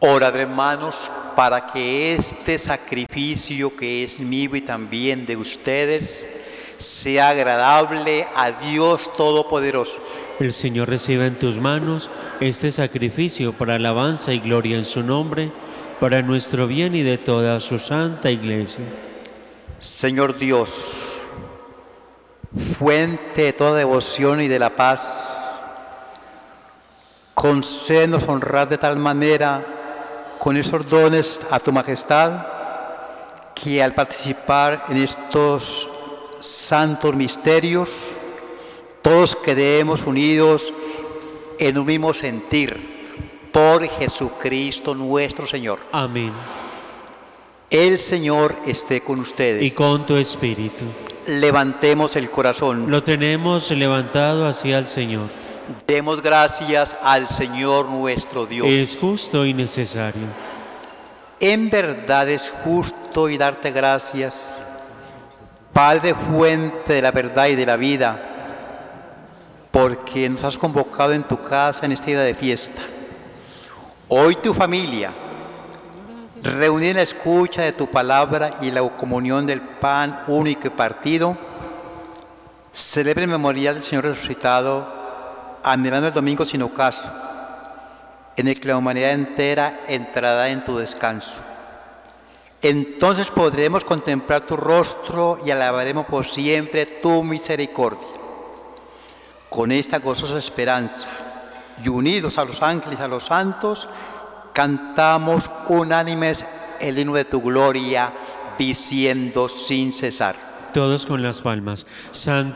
Orad, hermanos, para que este sacrificio que es mío y también de ustedes sea agradable a Dios Todopoderoso. El Señor reciba en tus manos este sacrificio para alabanza y gloria en su nombre, para nuestro bien y de toda su santa Iglesia. Señor Dios, fuente de toda devoción y de la paz, concédenos honrar de tal manera con esos dones a tu majestad, que al participar en estos santos misterios, todos quedemos unidos en un mismo sentir, por Jesucristo nuestro Señor. Amén. El Señor esté con ustedes. Y con tu espíritu. Levantemos el corazón. Lo tenemos levantado hacia el Señor. Demos gracias al Señor nuestro Dios. Es justo y necesario. En verdad es justo y darte gracias, Padre, fuente de la verdad y de la vida, porque nos has convocado en tu casa en este día de fiesta. Hoy tu familia, reunida en la escucha de tu palabra y la comunión del pan único y partido, celebra el memorial del Señor resucitado, anhelando el domingo sin ocaso, en el que la humanidad entera entrará en tu descanso. Entonces podremos contemplar tu rostro y alabaremos por siempre tu misericordia. Con esta gozosa esperanza y unidos a los ángeles y a los santos, cantamos unánimes el himno de tu gloria, diciendo sin cesar. Todos con las palmas. Santo